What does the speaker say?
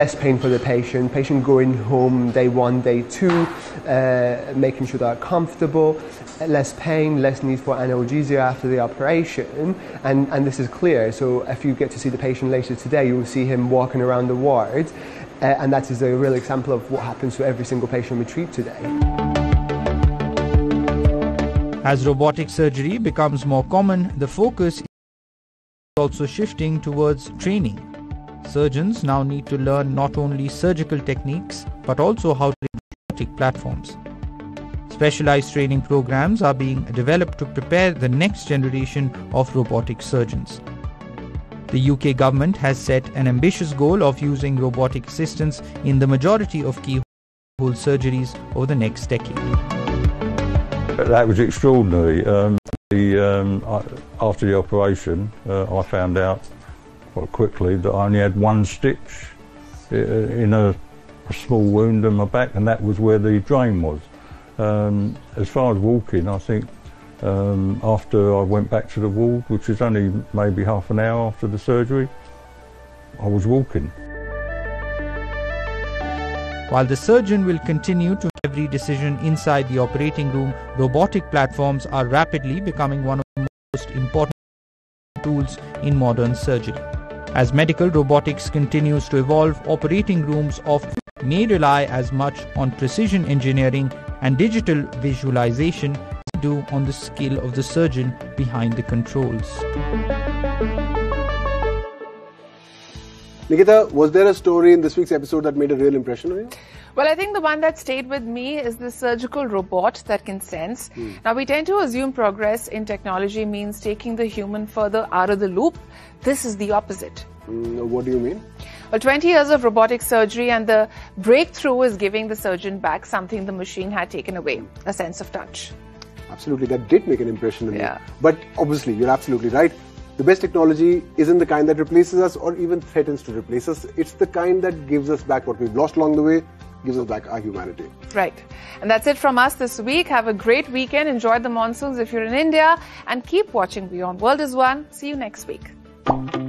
Less pain for the patient going home day 1, day 2, making sure they're comfortable, less pain, less need for analgesia after the operation, and this is clear. So if you get to see the patient later today, you will see him walking around the ward, and that is a real example of what happens to every single patient we treat today. As robotic surgery becomes more common, the focus is also shifting towards training. Surgeons now need to learn not only surgical techniques but also how to use robotic platforms. Specialized training programs are being developed to prepare the next generation of robotic surgeons. The UK government has set an ambitious goal of using robotic assistance in the majority of keyhole surgeries over the next decade. That was extraordinary. After the operation, I found out quite quickly that I only had one stitch in a small wound in my back, and that was where the drain was. As far as walking, I think after I went back to the ward, which was only maybe half an hour after the surgery, I was walking. While the surgeon will continue to make every decision inside the operating room, robotic platforms are rapidly becoming one of the most important tools in modern surgery. As medical robotics continues to evolve, operating rooms often may rely as much on precision engineering and digital visualization as they do on the skill of the surgeon behind the controls. Nikita, was there a story in this week's episode that made a real impression on you? Well, I think the one that stayed with me is the surgical robot that can sense. Now, we tend to assume progress in technology means taking the human further out of the loop. This is the opposite. What do you mean? Well, 20 years of robotic surgery and the breakthrough is giving the surgeon back something the machine had taken away, a sense of touch. Absolutely, that did make an impression on you. But obviously, you're absolutely right. The best technology isn't the kind that replaces us or even threatens to replace us. It's the kind that gives us back what we've lost along the way, gives us back our humanity. Right. And that's it from us this week. Have a great weekend. Enjoy the monsoons if you're in India. And keep watching Beyond World is One. See you next week.